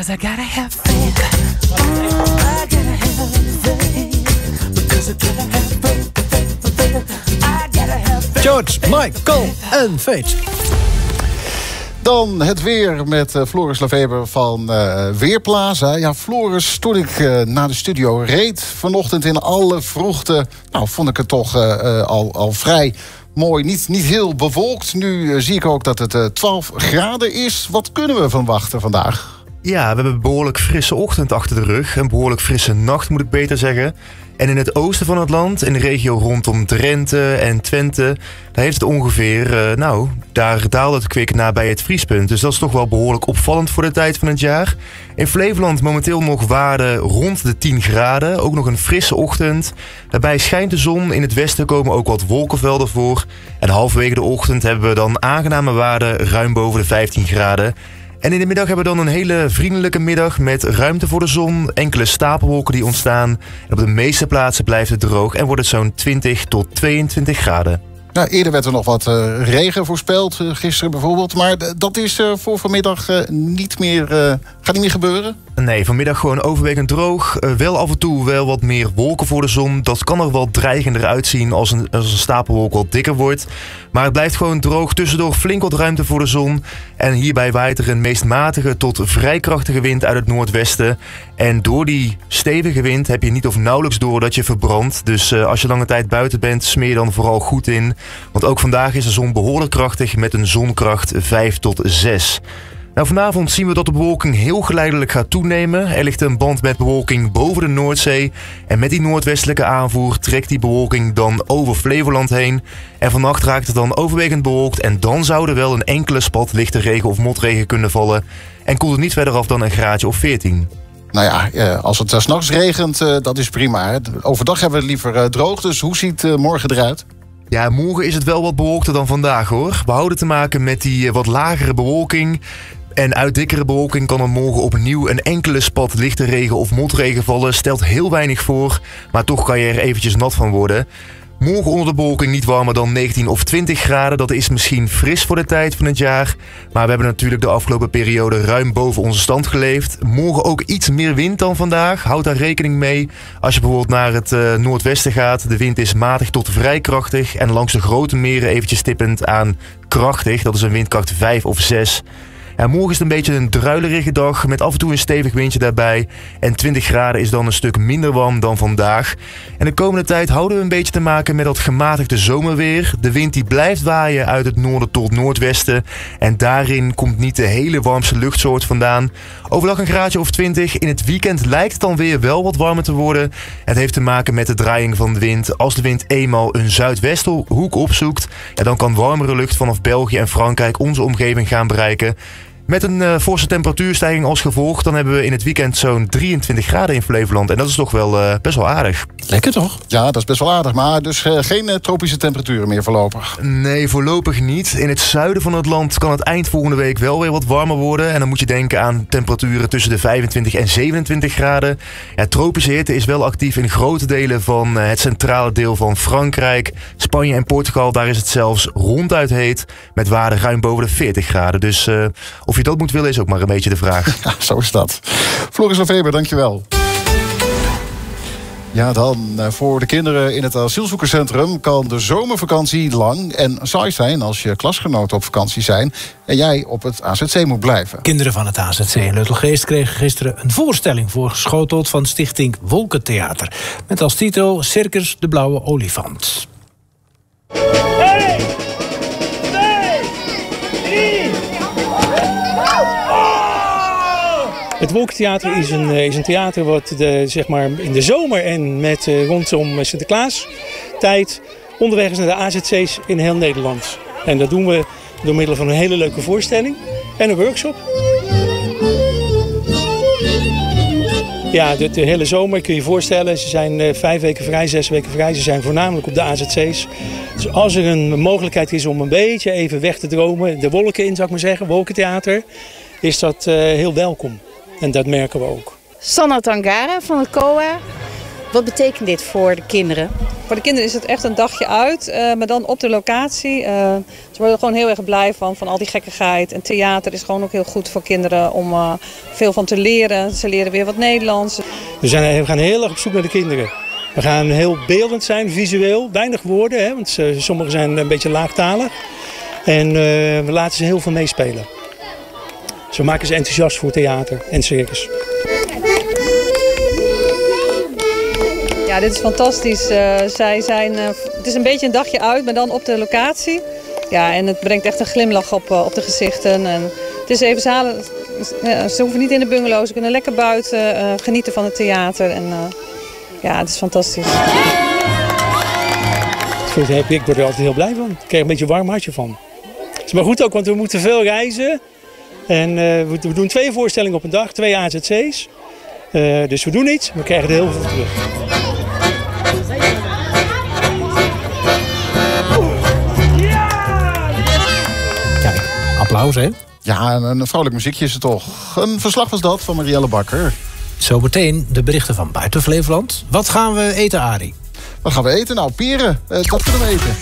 'cause I gotta have faith. I gotta have faith. Because I gotta have faith. I gotta have faith. George, Michael en Faith. Dan het weer met Floris Lefeber van Weerplaza. Ja, Floris, toen ik naar de studio reed vanochtend in alle vroegte... nou, vond ik het toch al vrij mooi. Niet heel bewolkt. Nu zie ik ook dat het 12 graden is. Wat kunnen we verwachten vandaag? Ja, we hebben een behoorlijk frisse ochtend achter de rug. Een behoorlijk frisse nacht, moet ik beter zeggen. En in het oosten van het land, in de regio rondom Drenthe en Twente... daar heeft het ongeveer, daar daalde het kwik nabij het vriespunt. Dus dat is toch wel behoorlijk opvallend voor de tijd van het jaar. In Flevoland momenteel nog waarden rond de 10 graden. Ook nog een frisse ochtend. Daarbij schijnt de zon. In het westen komen ook wat wolkenvelden voor. En halverwege de ochtend hebben we dan aangename waarden ruim boven de 15 graden. En in de middag hebben we dan een hele vriendelijke middag met ruimte voor de zon, enkele stapelwolken die ontstaan. En op de meeste plaatsen blijft het droog en wordt het zo'n 20 tot 22 graden. Nou, eerder werd er nog wat regen voorspeld, gisteren bijvoorbeeld. Maar dat is voor vanmiddag gaat niet meer gebeuren? Nee, vanmiddag gewoon overwegend droog. Wel af en toe wel wat meer wolken voor de zon. Dat kan er wel dreigender uitzien als een stapelwolk wat dikker wordt. Maar het blijft gewoon droog. Tussendoor flink wat ruimte voor de zon. En hierbij waait er een meest matige tot vrij krachtige wind uit het noordwesten. En door die stevige wind heb je niet of nauwelijks door dat je verbrandt. Dus als je lange tijd buiten bent, smeer dan vooral goed in. Want ook vandaag is de zon behoorlijk krachtig met een zonkracht 5 tot 6. Nou, vanavond zien we dat de bewolking heel geleidelijk gaat toenemen. Er ligt een band met bewolking boven de Noordzee. En met die noordwestelijke aanvoer trekt die bewolking dan over Flevoland heen. En vannacht raakt het dan overwegend bewolkt. En dan zou er wel een enkele spat lichte regen of motregen kunnen vallen. En koelt het niet verder af dan een graadje of 14. Nou ja, als het 's nachts regent, dat is prima. Hè? Overdag hebben we het liever droog. Dus hoe ziet morgen eruit? Ja, morgen is het wel wat bewolkter dan vandaag, hoor. We houden te maken met die wat lagere bewolking. En uit dikkere bewolking kan er morgen opnieuw een enkele spat lichte regen of motregen vallen. Stelt heel weinig voor, maar toch kan je er eventjes nat van worden. Morgen onder de bewolking niet warmer dan 19 of 20 graden. Dat is misschien fris voor de tijd van het jaar. Maar we hebben natuurlijk de afgelopen periode ruim boven onze stand geleefd. Morgen ook iets meer wind dan vandaag. Houd daar rekening mee. Als je bijvoorbeeld naar het noordwesten gaat. De wind is matig tot vrij krachtig. En langs de grote meren eventjes tippend aan krachtig. Dat is een windkracht 5 of 6. En morgen is het een beetje een druilerige dag met af en toe een stevig windje daarbij. En 20 graden is dan een stuk minder warm dan vandaag. En de komende tijd houden we een beetje te maken met dat gematigde zomerweer. De wind die blijft waaien uit het noorden tot noordwesten. En daarin komt niet de hele warmste luchtsoort vandaan. Overdag een graadje of 20. In het weekend lijkt het dan weer wel wat warmer te worden. Het heeft te maken met de draaiing van de wind. Als de wind eenmaal een zuidwesthoek opzoekt, ja, dan kan warmere lucht vanaf België en Frankrijk onze omgeving gaan bereiken. Met een forse temperatuurstijging als gevolg, dan hebben we in het weekend zo'n 23 graden in Flevoland. En dat is toch wel best wel aardig. Lekker toch? Ja, dat is best wel aardig. Maar dus geen tropische temperaturen meer voorlopig? Nee, voorlopig niet. In het zuiden van het land kan het eind volgende week wel weer wat warmer worden. En dan moet je denken aan temperaturen tussen de 25 en 27 graden. Ja, tropische hitte is wel actief in grote delen van het centrale deel van Frankrijk. Spanje en Portugal, daar is het zelfs ronduit heet. Met waarden ruim boven de 40 graden. Dus of je dat moet willen is ook maar een beetje de vraag. Ja, zo is dat. Floris Lefeber, dankjewel. Ja, dan voor de kinderen in het asielzoekerscentrum kan de zomervakantie lang en saai zijn als je klasgenoten op vakantie zijn en jij op het AZC moet blijven. Kinderen van het AZC in Luttelgeest kregen gisteren een voorstelling voorgeschoteld van stichting Wolkentheater. Met als titel Circus de Blauwe Olifant. 1, 2, 3. Het Wolkentheater is een theater wat zeg maar in de zomer en met rondom Sinterklaas tijd onderweg is naar de AZC's in heel Nederland. En dat doen we door middel van een hele leuke voorstelling en een workshop. Ja, de hele zomer kun je je voorstellen. Ze zijn 5 weken vrij, 6 weken vrij. Ze zijn voornamelijk op de AZC's. Dus als er een mogelijkheid is om een beetje even weg te dromen, de wolken in zou ik maar zeggen, Wolkentheater, is dat heel welkom. En dat merken we ook. Sanna Tangara van het COA. Wat betekent dit voor de kinderen? Voor de kinderen is het echt een dagje uit, maar dan op de locatie. Ze worden er gewoon heel erg blij van al die gekkigheid. En theater is gewoon ook heel goed voor kinderen om veel van te leren. Ze leren weer wat Nederlands. We gaan heel erg op zoek naar de kinderen. We gaan heel beeldend zijn, visueel, weinig woorden, hè, want sommigen zijn een beetje laagtalig. En we laten ze heel veel meespelen. Zo maken ze enthousiast voor theater en circus. Ja, dit is fantastisch. Het is een beetje een dagje uit, maar dan op de locatie. Ja, en het brengt echt een glimlach op de gezichten. En het is even zalen. Ze hoeven niet in de bungalow, ze kunnen lekker buiten genieten van het theater. En ja, het is fantastisch. Ik word er altijd heel blij van. Ik krijg een beetje een warm hartje van. Het is maar goed ook, want we moeten veel reizen. En we doen 2 voorstellingen op een dag, 2 AZC's. Dus we doen iets, we krijgen er heel veel terug. Kijk, applaus hè. Ja, een vrolijk muziekje is het toch. Een verslag was dat van Marielle Bakker. Zometeen de berichten van buiten Flevoland. Wat gaan we eten, Arie? Wat gaan we eten? Nou, peren. Dat kunnen we eten.